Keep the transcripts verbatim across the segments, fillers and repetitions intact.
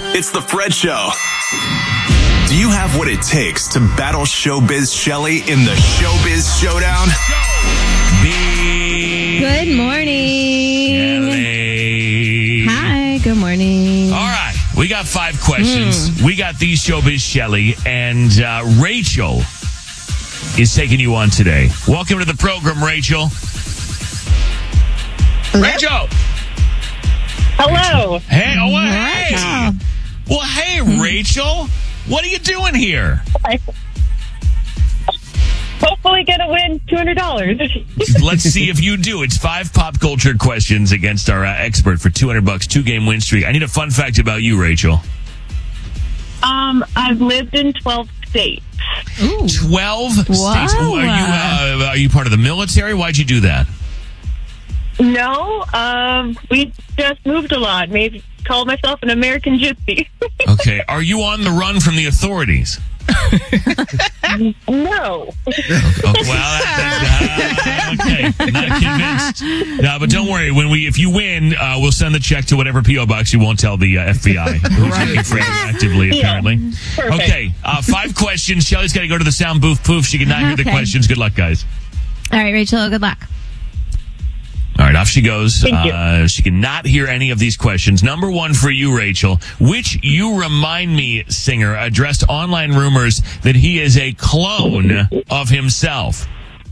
It's the Fred Show. Do you have what it takes to battle Showbiz Shelley in the Showbiz Showdown? Good morning. Shelley. Hi, good morning. All right, we got five questions. Mm. We got these Showbiz Shelley, and uh, Rachel is taking you on today. Welcome to the program, Rachel. Hello? Rachel. Hello. Hey, oh, well, hey. Well, hey, Rachel. What are you doing here? Hopefully going to win two hundred dollars. Let's see if you do. It's five pop culture questions against our uh, expert for two hundred bucks, two-game win streak. I need a fun fact about you, Rachel. Um, I've lived in twelve states. Ooh. twelve Wow. states. Ooh, are you uh, are you part of the military? Why'd you do that? No, um, we just moved a lot. Maybe call myself an American gypsy. Okay. Are you on the run from the authorities? No. Oh, well, that, that's, uh, okay. Not convinced. No, but don't worry. When we, if you win, uh, we'll send the check to whatever P O box you won't tell the uh, F B I. Who's looking for you actively, apparently. Yeah. Perfect. Okay. Uh, five questions. Shelly's got to go to the sound booth. Poof. She cannot hear the Okay. questions. Good luck, guys. All right, Rachel, good luck. All right, off she goes. Thank you. Uh, she cannot hear any of these questions. Number one for you, Rachel. Which You Remind Me singer addressed online rumors that he is a clone of himself?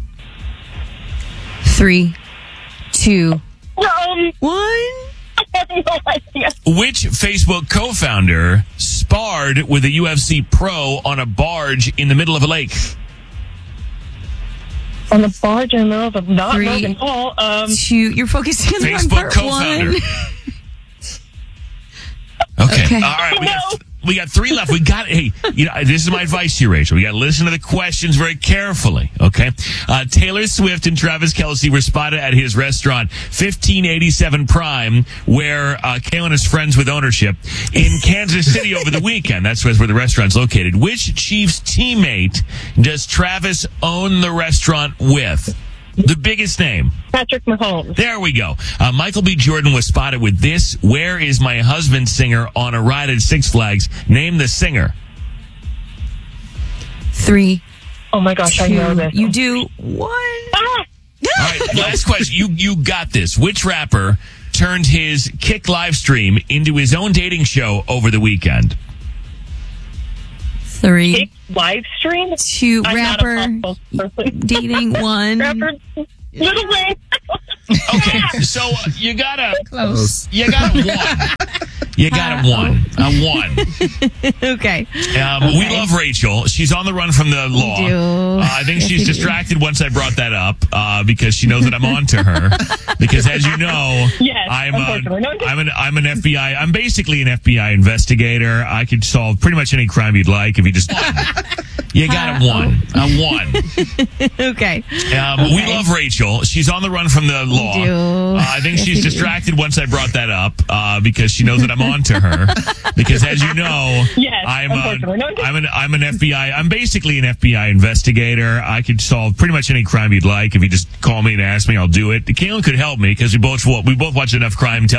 Three, two, Um, one. I have no idea. Which Facebook co-founder sparred with a U F C pro on a barge in the middle of a lake? On the barge in the middle of the not Three. Logan Paul. Um, Two. You're focusing on Facebook part co-founder. one. Okay. Okay. All right. We got, we got three left. We got, hey, you know, this is my advice to you, Rachel. We got to listen to the questions very carefully. Okay. Uh, Taylor Swift and Travis Kelce were spotted at his restaurant, fifteen eighty-seven Prime, where uh, Kaylin is friends with ownership, in Kansas City over the weekend. That's where the restaurant's located. Which Chiefs teammate does Travis own the restaurant with? The biggest name. Patrick Mahomes. There we go. Uh, Michael B. Jordan was spotted with this "Where Is My Husband" singer on a ride at Six Flags. Name the singer. Three, Oh my gosh, I know two. this. You do one. Ah! All right, last question. You you got this. Which rapper turned his Kick live stream into his own dating show over the weekend? Three, Kick live stream? two. I'm Rapper not a pop person. dating one. Rapper, Little Wayne. Okay, so uh, you got a Close. you got a one. You got a one. A one. Okay. Um, We love Rachel. She's on the run from the law. do. Uh, I think she's distracted once I brought that up uh, because she knows that I'm on to her. Because as you know, Yes, I'm, a, unfortunately. No, I'm, an, I'm an F B I. I'm basically an F B I investigator. I could solve pretty much any crime you'd like if you just... You got a one. A one. Okay. Um, We love Rachel. She's on the run from the law. do. Uh, I think Yes, she's you do. distracted once I brought that up uh, because she knows that I'm on to her. Because as you know, Yes, I'm, a, unfortunately. No, I'm, an, I'm an F B I. I'm basically an F B I investigator. I could solve pretty much any crime you'd like. If you just call me and ask me, I'll do it. Kaylin could help me because we both we both watch enough crime television.